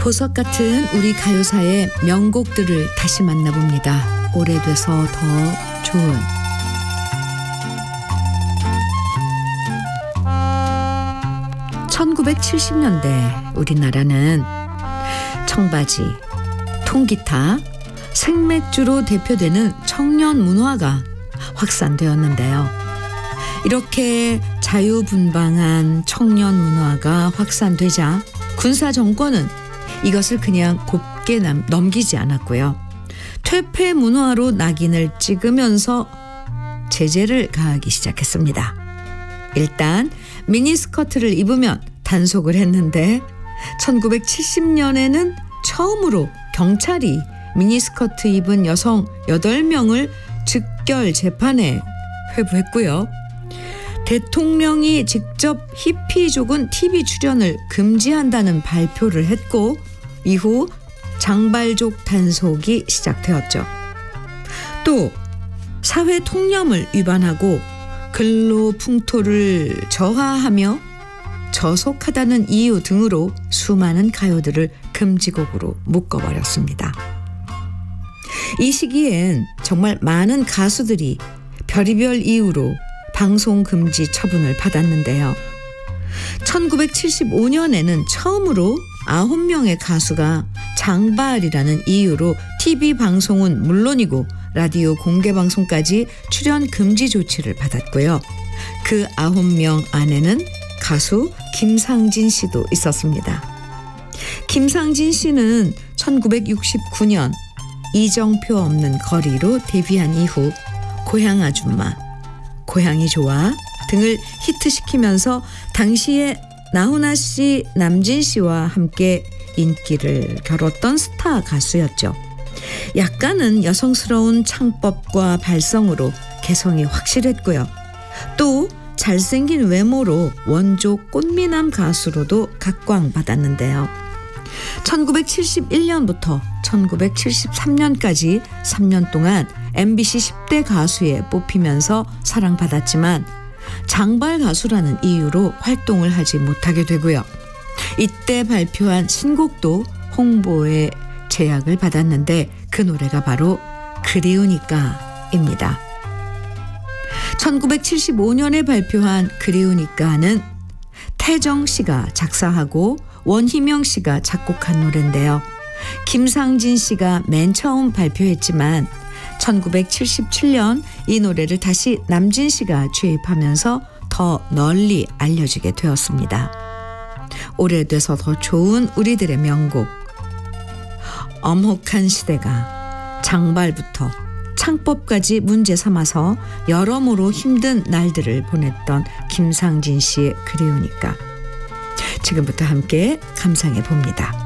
보석 같은 우리 가요사의 명곡들을 다시 만나봅니다. 오래돼서 더 좋은. (1970년대) 우리나라는 청바지, 통기타, 생맥주로 대표되는 청년 문화가 확산되었는데요. 이렇게 자유분방한 청년 문화가 확산되자 군사 정권은 이것을 그냥 곱게 넘기지 않았고요. 퇴폐 문화로 낙인을 찍으면서 제재를 가하기 시작했습니다. 일단 미니스커트를 입으면 단속을 했는데 1970년에는 처음으로 경찰이 미니스커트 입은 여성 8명을 즉결 재판에 회부했고요. 대통령이 직접 히피족은 TV 출연을 금지한다는 발표를 했고 이후 장발족 단속이 시작되었죠. 또 사회 통념을 위반하고 근로 풍토를 저하하며 저속하다는 이유 등으로 수많은 가요들을 금지곡으로 묶어버렸습니다. 이 시기엔 정말 많은 가수들이 별의별 이유로 방송 금지 처분을 받았는데요. 1975년에는 처음으로 9명의 가수가 장발이라는 이유로 TV 방송은 물론이고 라디오 공개방송까지 출연 금지 조치를 받았고요. 그 9명 안에는 가수 김상진 씨도 있었습니다. 김상진 씨는 1969년 이정표 없는 거리로 데뷔한 이후 고향 아줌마, 고향이 좋아 등을 히트시키면서 당시에 나훈아 씨, 남진 씨와 함께 인기를 겨뤘던 스타 가수였죠. 약간은 여성스러운 창법과 발성으로 개성이 확실했고요. 또 잘생긴 외모로 원조 꽃미남 가수로도 각광받았는데요. 1971년부터 1973년까지 3년 동안 MBC 10대 가수에 뽑히면서 사랑받았지만 장발 가수라는 이유로 활동을 하지 못하게 되고요. 이때 발표한 신곡도 홍보에 제약을 받았는데 그 노래가 바로 그리우니까입니다. 1975년에 발표한 그리우니까는 태정 씨가 작사하고 원희명 씨가 작곡한 노래인데요. 김상진 씨가 맨 처음 발표했지만 1977년 이 노래를 다시 남진 씨가 취입하면서 더 널리 알려지게 되었습니다. 오래돼서 더 좋은 우리들의 명곡. 엄혹한 시대가 장발부터 창법까지 문제 삼아서 여러모로 힘든 날들을 보냈던 김상진 씨의 그리우니까. 지금부터 함께 감상해 봅니다.